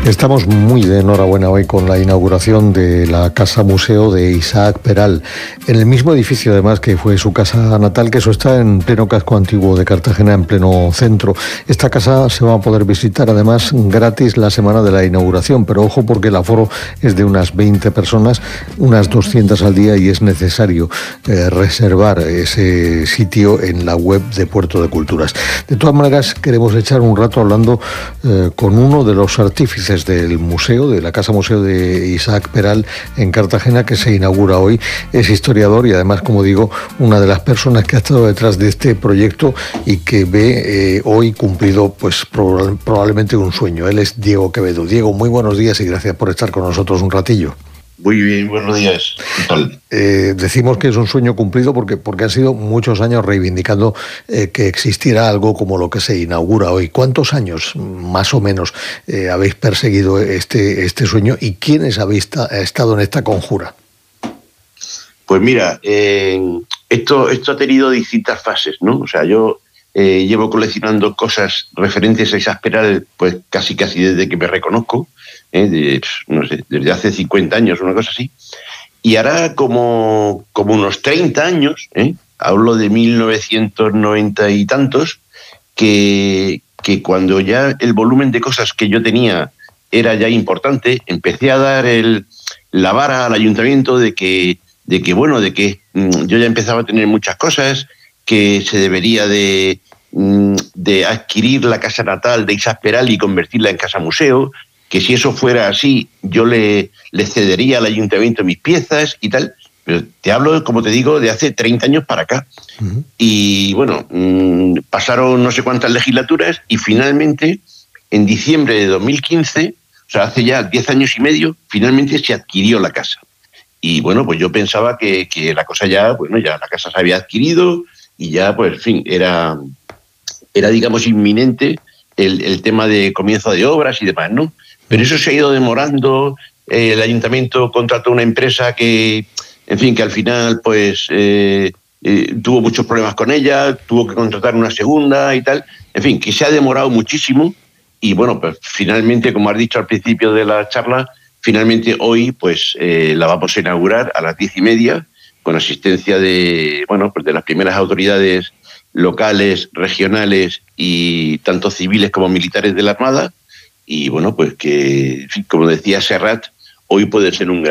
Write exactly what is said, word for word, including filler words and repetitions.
Estamos muy de enhorabuena hoy con la inauguración de la Casa Museo de Isaac Peral, en el mismo edificio además que fue su casa natal, que eso está en pleno casco antiguo de Cartagena, en pleno centro. Esta casa se va a poder visitar además gratis la semana de la inauguración, pero ojo porque el aforo es de unas veinte personas, unas doscientas al día, y es necesario eh, reservar ese sitio en la web de Puerto de Culturas. De todas maneras, queremos echar un rato hablando eh, con uno de los artífices del museo, de la Casa Museo de Isaac Peral en Cartagena, que se inaugura hoy. Es historiador y además, como digo, una de las personas que ha estado detrás de este proyecto y que ve eh, hoy cumplido pues prob- probablemente un sueño. Él es Diego Quevedo. Diego, muy buenos días y gracias por estar con nosotros un ratillo. Muy bien, buenos días. ¿Qué tal? Eh, decimos que es un sueño cumplido porque, porque han sido muchos años reivindicando eh, que existiera algo como lo que se inaugura hoy. ¿Cuántos años, más o menos, eh, habéis perseguido este, este sueño y quiénes habéis ta- estado en esta conjura? Pues mira, eh, esto, esto ha tenido distintas fases, ¿no? O sea, yo eh, llevo coleccionando cosas referentes a Isaac Peral, pues casi casi desde que me reconozco, ¿eh? de, no sé, desde hace cincuenta años, una cosa así. Y hará como, como unos treinta años, ¿eh? Hablo de mil novecientos noventa y tantos, que, que cuando ya el volumen de cosas que yo tenía era ya importante, empecé a dar el, la vara al ayuntamiento de que, de que, bueno, de que mmm, yo ya empezaba a tener muchas cosas, que se debería de, mmm, de adquirir la casa natal de Isaac Peral y convertirla en casa museo, que si eso fuera así, yo le, le cedería al ayuntamiento mis piezas y tal. Pero te hablo, como te digo, de hace treinta años para acá. Uh-huh. Y bueno, mmm, pasaron no sé cuántas legislaturas y finalmente, en diciembre de dos mil quince, o sea, hace ya diez años y medio, finalmente se adquirió la casa. Y bueno, pues yo pensaba que, que la cosa ya, bueno, ya la casa se había adquirido y ya, pues, en fin, era, era digamos, inminente el, el tema de comienzo de obras y demás, ¿no? Pero eso se ha ido demorando. Eh, el ayuntamiento contrató una empresa que, en fin, que al final, pues, eh, eh, tuvo muchos problemas con ella, tuvo que contratar una segunda y tal. En fin, que se ha demorado muchísimo. Y bueno, pues finalmente, como has dicho al principio de la charla, finalmente hoy, pues, eh, la vamos a inaugurar a las diez y media con asistencia de, bueno, pues de las primeras autoridades locales, regionales y tanto civiles como militares de la Armada. Y bueno, pues que, como decía Serrat, hoy puede ser un